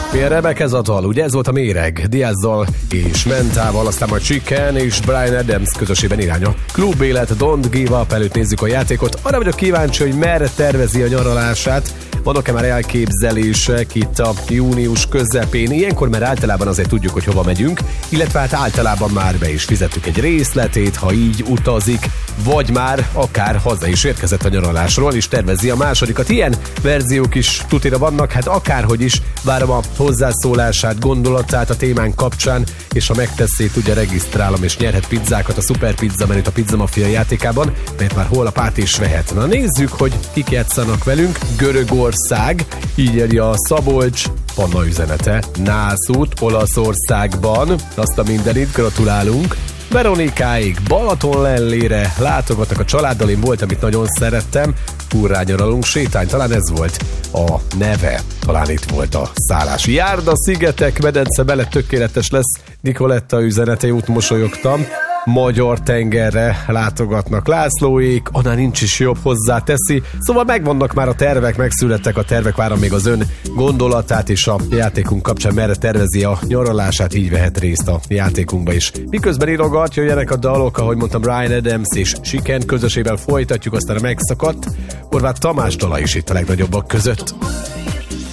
Milyen remek ez a dal, ugye ez volt a méreg, Diazzal és Mentával, aztán majd Chicken és Bryan Adams közösében irány a klub élet. Don't Give Up előtt nézzük a játékot. Arra vagyok kíváncsi, hogy merre tervezi a nyaralását. Vannak-e már elképzelések itt a június közepén? Ilyenkor már általában azért tudjuk, hogy hova megyünk, illetve hát általában már be is fizettük egy részletét, ha így utazik, vagy már akár haza is érkezett a nyaralásról, és tervezi a másodikat. Ilyen verziók is tutira vannak, hát akárhogy is várom a hozzászólását, gondolatát a témán kapcsán, és ha megteszét, ugye regisztrálom, és nyerhet pizzákat a Super Pizza menüt a Pizza Mafia játékában, mert már holnap át is vehet. Na nézzük, hogy kik játszanak velünk. Görögország, így írja a Szabolcs, Panna üzenete. Nászút, Olaszországban, azt a mindenit, gratulálunk. Veronikáig Balatonlellére látogatnak a családdal, én voltam itt, nagyon szerettem. Hurrá, nyaralunk, sétány, talán ez volt a neve, talán itt volt a szállás. Járda, szigetek, medence bele, tökéletes lesz. Nikoletta üzenete, út mosolyogtam. Magyar tengerre látogatnak Lászlóék, annál nincs is jobb, hozzá teszi. Szóval megvannak már a tervek, megszülettek a tervek, várom még az ön gondolatát, és a játékunk kapcsán merre tervezi a nyaralását, így vehet részt a játékunkba is. Miközben írogat, jöjjenek a dalok, ahogy mondtam, Bryan Adams és Chicken közösével folytatjuk, aztán a megszakadt Horváth Tamás dala is itt a legnagyobbak között.